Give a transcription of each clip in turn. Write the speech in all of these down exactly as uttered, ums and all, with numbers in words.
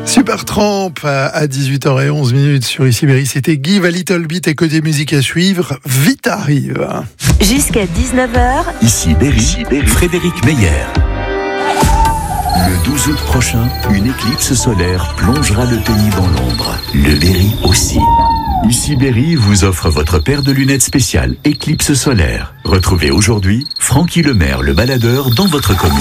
Supertramp à dix-huit heures onze sur Ici Berry. C'était Give a Little Bit et que des musiques à suivre. Vite arrive. Jusqu'à dix-neuf heures. Ici Berry, Frédéric Meyer. Le douze août prochain, une éclipse solaire plongera le pays dans l'ombre. Le Berry aussi. Ici Berry vous offre votre paire de lunettes spéciales éclipse solaire. Retrouvez aujourd'hui Francky Lemaire, le baladeur, dans votre commune.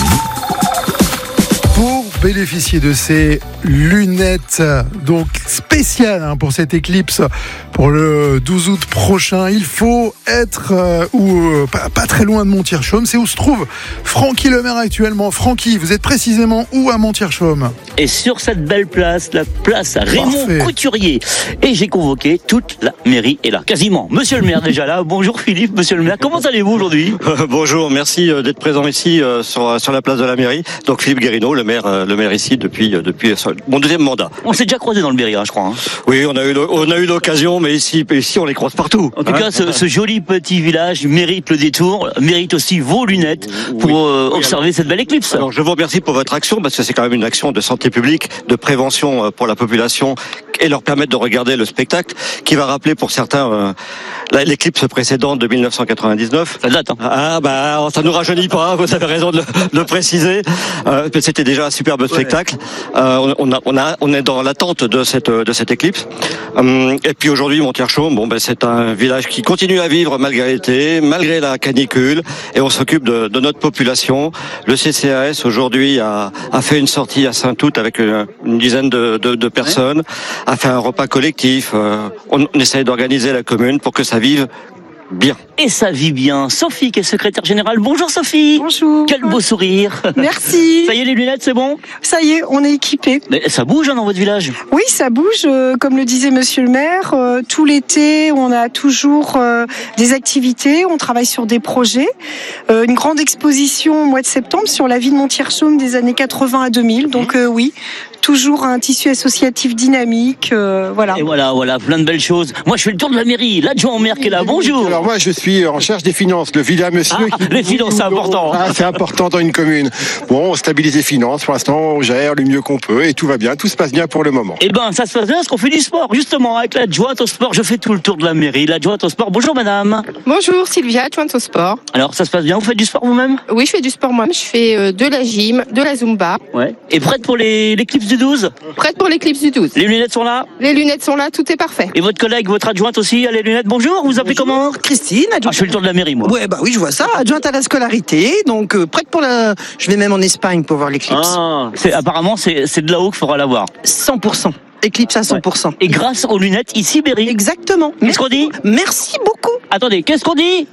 Pour bénéficier de ces lunettes donc spéciales hein, pour cette éclipse pour le douze août prochain, il faut être euh, ou euh, pas, pas très loin de Montier-Chaume. C'est où se trouve Francky Lemaire actuellement. Francky, vous êtes précisément où à Montier-Chaume? Et sur cette belle place, la place Raymond Parfait. Couturier. Et j'ai convoqué toute la mairie est là, quasiment. Monsieur le maire déjà là. Bonjour Philippe, monsieur le maire. Comment allez-vous aujourd'hui? euh, Bonjour, merci d'être présent ici euh, sur, sur la place de la mairie. Donc Philippe Guérino, le maire, euh, le maire ici depuis, euh, depuis euh, mon deuxième mandat. On s'est déjà croisé dans le Berry, hein, je crois. Hein. Oui, on a eu, on a eu l'occasion, mais ici, ici on les croise partout. En tout hein cas, ce, ce joli petit village mérite le détour, mérite aussi vos lunettes pour Oui. euh, Oui, observer alors, cette belle éclipse. Alors je vous remercie pour votre action, parce que c'est quand même une action de santé publique, de prévention pour la population, et leur permettre de regarder le spectacle, qui va rappeler pour certains euh, l'éclipse précédente de dix-neuf cent quatre-vingt-dix-neuf. Ça date, hein. Ah bah ça nous rajeunit pas, vous avez raison de le, de le préciser. Euh, mais c'était déjà un superbe spectacle. Euh, on, a, on, a, on est dans l'attente de cette, de cette éclipse. Euh, et puis aujourd'hui, Montier-Chaume, bon ben c'est un village qui continue à vivre malgré l'été, malgré la canicule, et on s'occupe de, de notre population. Le C C A S aujourd'hui a, a fait une sortie à Saint-Août avec une, une dizaine de, de, de personnes, a fait un repas collectif. Euh, on, on essaye d'organiser la commune pour que ça vive bien. Et ça vit bien. Sophie, qui est secrétaire générale. Bonjour Sophie. Bonjour. Quel beau sourire. Merci. Ça y est, les lunettes, c'est bon? Ça y est, on est équipés. Mais ça bouge hein, dans votre village? Oui, ça bouge. Euh, comme le disait Monsieur le maire, euh, tout l'été, on a toujours euh, des activités. On travaille sur des projets. Euh, une grande exposition au mois de septembre sur la vie de Montier-Chaume des années quatre-vingts à deux mille. Donc euh, oui, toujours un tissu associatif dynamique. Euh, voilà. Et voilà, voilà, plein de belles choses. Moi, je fais le tour de la mairie. L'adjoint au maire qui est là. Bonjour. Alors moi je suis en charge des finances, le vilain monsieur. Ah, qui... les finances, c'est important. Ah, c'est important dans une commune. Bon, on stabilise les finances, pour l'instant on gère le mieux qu'on peut et tout va bien, tout se passe bien pour le moment. Eh ben, ça se passe bien parce qu'on fait du sport. Justement, avec l'adjointe au sport, je fais tout le tour de la mairie. L'adjointe au sport, bonjour madame. Bonjour, Sylvia, adjointe au sport. Alors, ça se passe bien, vous faites du sport vous-même? Oui, je fais du sport moi. Je fais euh, de la gym, de la zumba. Ouais. Et prête pour les, l'éclipse du douze? Prête pour l'éclipse du douze. Les lunettes sont là? Les lunettes sont là, tout est parfait. Et votre collègue, votre adjointe aussi, a les lunettes? Bonjour, vous vous appelez comment? Christine, Ah, adjointe. je fais le tour de la mairie, moi. Ouais, bah oui, je vois ça. Adjointe à la scolarité, donc euh, prête pour la. Je vais même en Espagne pour voir l'éclipse. Ah, c'est, apparemment, c'est, c'est de là-haut qu'il faudra la voir. cent pour cent. Éclipse à cent pour cent. Et grâce aux lunettes, ici, Berry. Exactement. Qu'est-ce qu'on dit? Merci beaucoup. Attendez, qu'est-ce qu'on dit?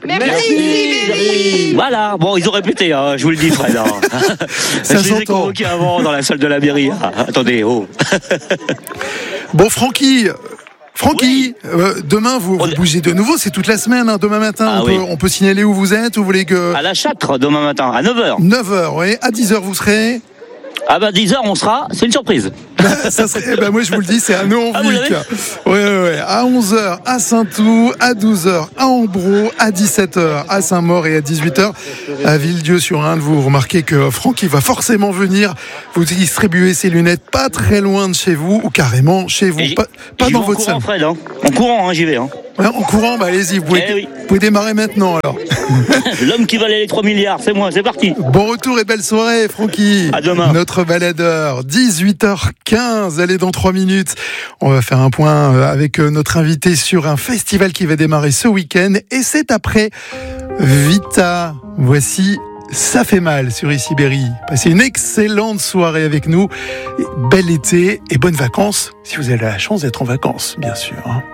Merci. Voilà, bon, ils ont répété, hein, je vous le dis, Fred. Hein. Ça je les ai s'entend. convoqués avant dans la salle de la mairie. Ah, attendez, oh. Bon, Francky. Francky, Oui. euh, demain vous, vous On est- bougez de nouveau, c'est toute la semaine, hein, demain matin. Ah on, oui. peut, on peut signaler où vous êtes, ou vous voulez que. À la Châtre, demain matin, à neuf heures. neuf heures, oui. À dix heures, vous serez. Ah bah dix heures, on sera, c'est une surprise. Ça serait, eh ben moi je vous le dis, c'est à Ah, vous Neuvonvic. l'avez Ouais, ouais, ouais. À onze heures à Saint-Août, à douze heures à Ambro, à dix-sept heures à Saint-Maur et à dix-huit heures à Villedieu-sur-Indre. Vous remarquez que Francky va forcément venir vous distribuer ses lunettes pas très loin de chez vous ou carrément chez vous, Et pas, pas j'y dans vais en votre courant, salle. Fred, hein. En courant, hein, j'y vais. Hein. Ouais, en courant, bah allez-y, vous pouvez, Eh oui. vous pouvez démarrer maintenant alors. L'homme qui valait les trois milliards, c'est moi, c'est parti. Bon retour et belle soirée, Francky. À demain. Notre baladeur, dix-huit heures quinze, allez dans trois minutes. On va faire un point avec notre invité sur un festival qui va démarrer ce week-end. Et c'est après Vita. Voici Ça fait mal sur Ici Berry. Passez une excellente soirée avec nous. Bel été et bonnes vacances, si vous avez la chance d'être en vacances, bien sûr.